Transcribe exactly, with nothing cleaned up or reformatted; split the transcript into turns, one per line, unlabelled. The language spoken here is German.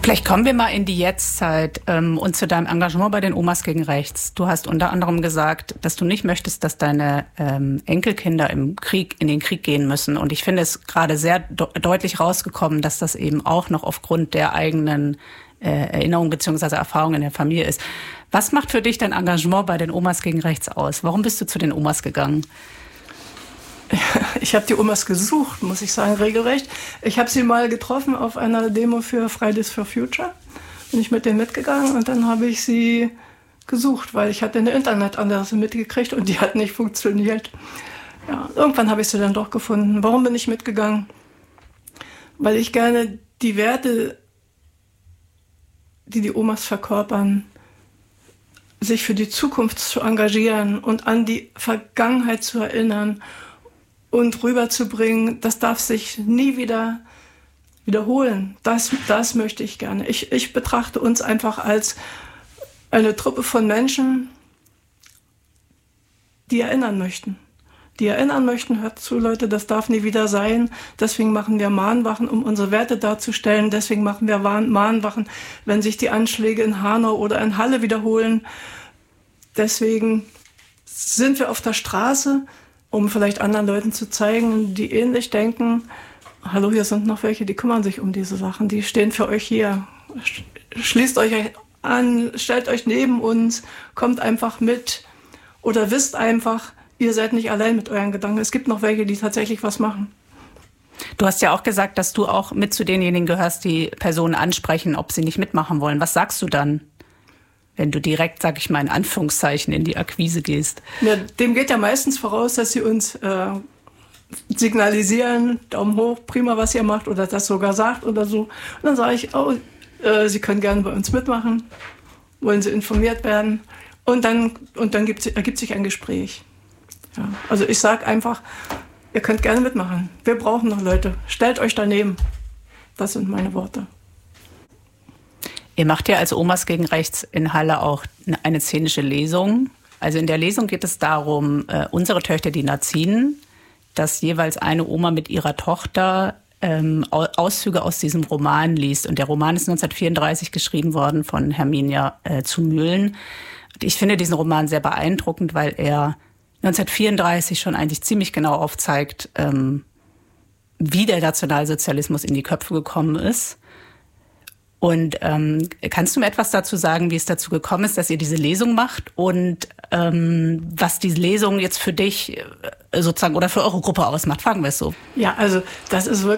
Vielleicht kommen wir mal in die Jetztzeit ähm, und zu deinem Engagement bei den Omas gegen Rechts. Du hast unter anderem gesagt, dass du nicht möchtest, dass deine ähm, Enkelkinder im Krieg, in den Krieg gehen müssen. Und ich finde es gerade sehr de- deutlich rausgekommen, dass das eben auch noch aufgrund der eigenen äh, Erinnerung bzw. Erfahrung in der Familie ist. Was macht für dich dein Engagement bei den Omas gegen Rechts aus? Warum bist du zu den Omas gegangen?
Ich habe die Omas gesucht, muss ich sagen, regelrecht. Ich habe sie mal getroffen auf einer Demo für Fridays for Future. Bin ich mit denen mitgegangen und dann habe ich sie gesucht, weil ich hatte eine Internetadresse mitgekriegt und die hat nicht funktioniert. Ja, irgendwann habe ich sie dann doch gefunden. Warum bin ich mitgegangen? Weil ich gerne die Werte, die die Omas verkörpern, sich für die Zukunft zu engagieren und an die Vergangenheit zu erinnern und rüberzubringen, das darf sich nie wieder wiederholen. Das, das möchte ich gerne. Ich, ich betrachte uns einfach als eine Truppe von Menschen, die erinnern möchten. Die erinnern möchten, hört zu, Leute, das darf nie wieder sein. Deswegen machen wir Mahnwachen, um unsere Werte darzustellen. Deswegen machen wir Mahnwachen, wenn sich die Anschläge in Hanau oder in Halle wiederholen. Deswegen sind wir auf der Straße, um vielleicht anderen Leuten zu zeigen, die ähnlich denken, hallo, hier sind noch welche, die kümmern sich um diese Sachen, die stehen für euch hier. Schließt euch an, stellt euch neben uns, kommt einfach mit oder wisst einfach, ihr seid nicht allein mit euren Gedanken. Es gibt noch welche, die tatsächlich was machen.
Du hast ja auch gesagt, dass du auch mit zu denjenigen gehörst, die Personen ansprechen, ob sie nicht mitmachen wollen. Was sagst du dann, wenn du direkt, sag ich mal, in Anführungszeichen in die Akquise gehst?
Ja, dem geht ja meistens voraus, dass sie uns äh, signalisieren, Daumen hoch, prima, was ihr macht, oder das sogar sagt oder so. Und dann sage ich, oh, äh, Sie können gerne bei uns mitmachen, wollen Sie informiert werden. Und dann, und dann gibt, ergibt sich ein Gespräch. Ja, also ich sage einfach, ihr könnt gerne mitmachen. Wir brauchen noch Leute. Stellt euch daneben. Das sind meine Worte.
Ihr macht ja als Omas gegen Rechts in Halle auch eine szenische Lesung. Also in der Lesung geht es darum, äh, unsere Töchter, die Nazinen, dass jeweils eine Oma mit ihrer Tochter ähm, Auszüge aus diesem Roman liest. Und der Roman ist neunzehnhundertvierunddreißig geschrieben worden von Herminia äh, zu Mühlen. Und ich finde diesen Roman sehr beeindruckend, weil er neunzehnhundertvierunddreißig schon eigentlich ziemlich genau aufzeigt, ähm, wie der Nationalsozialismus in die Köpfe gekommen ist. Und ähm, kannst du mir etwas dazu sagen, wie es dazu gekommen ist, dass ihr diese Lesung macht und ähm, was diese Lesung jetzt für dich sozusagen oder für eure Gruppe ausmacht? Fragen wir es so.
Ja, also das ist wirklich